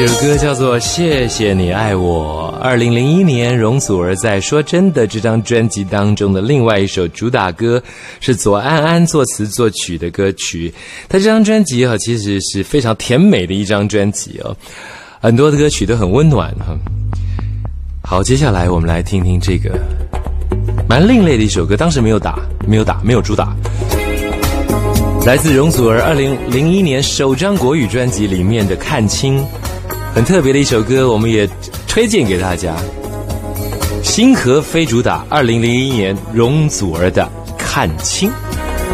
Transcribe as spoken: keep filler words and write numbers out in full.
这首歌叫做《谢谢你爱我》。二零零一年，容祖儿在《说真的》这张专辑当中的另外一首主打歌，是左安安作词作曲的歌曲。他这张专辑啊，其实是非常甜美的一张专辑哦，很多的歌曲都很温暖哈。好，接下来我们来听听这个蛮另类的一首歌，当时没有打，没有打，没有主打。来自容祖儿二零零一年首张国语专辑里面的《看清》，很特别的一首歌，我们也推荐给大家。星河非主打，二零零一年容祖儿的《看清》。